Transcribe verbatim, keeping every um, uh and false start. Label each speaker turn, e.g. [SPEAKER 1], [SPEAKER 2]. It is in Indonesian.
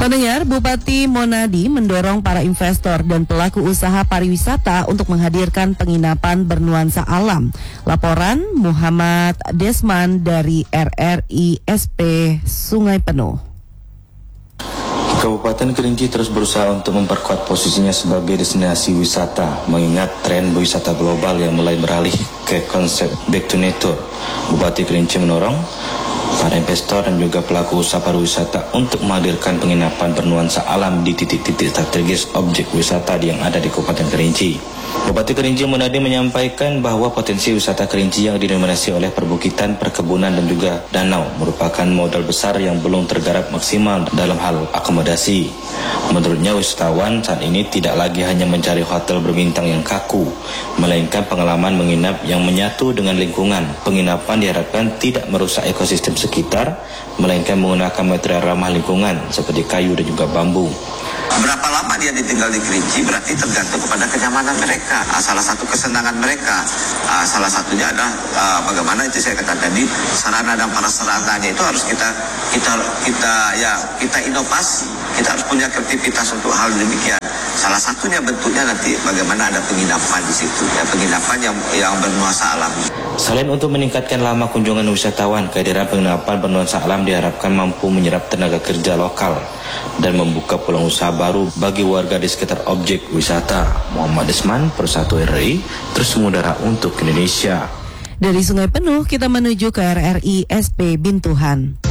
[SPEAKER 1] Pendengar, Bupati Monadi mendorong para investor dan pelaku usaha pariwisata untuk menghadirkan penginapan bernuansa alam. Laporan Muhammad Desman dari R R I S P Sungai Penuh.
[SPEAKER 2] Kabupaten Kerinci terus berusaha untuk memperkuat posisinya sebagai destinasi wisata, mengingat tren wisata global yang mulai beralih ke konsep back to nature. Bupati Kerinci mendorong para investor dan juga pelaku usaha pariwisata untuk menghadirkan penginapan bernuansa alam di titik-titik strategis objek wisata yang ada di Kabupaten Kerinci. Bupati Kerinci Monadi menyampaikan bahwa potensi wisata Kerinci yang didominasi oleh perbukitan, perkebunan dan juga danau merupakan modal besar yang belum tergarap maksimal dalam hal akomodasi. Menurutnya, wisatawan saat ini tidak lagi hanya mencari hotel berbintang yang kaku, melainkan pengalaman menginap yang menyatu dengan lingkungan. Penginapan diharapkan tidak merusak ekosistem sekitar, melainkan menggunakan material ramah lingkungan seperti kayu dan juga bambu.
[SPEAKER 3] Berapa lama dia ditinggal di Kerinci berarti tergantung kepada kenyamanan mereka. Uh, salah satu kesenangan mereka, uh, salah satunya adalah uh, bagaimana itu saya katakan tadi, sarana dan prasarananya itu harus kita kita kita ya kita inovasi. Kita harus punya kreativitas untuk hal demikian. Salah satunya bentuknya nanti bagaimana ada penginapan di situ, ya penginapan yang yang bernuansa alam.
[SPEAKER 2] Selain untuk meningkatkan lama kunjungan wisatawan, kehadiran penginapan bernuansa alam diharapkan mampu menyerap tenaga kerja lokal dan membuka peluang usaha baru bagi warga di sekitar objek wisata. Muhammad Desman, Persatu R R I, terus mengudara untuk Indonesia.
[SPEAKER 1] Dari Sungai Penuh kita menuju ke R R I S P Bintuhan.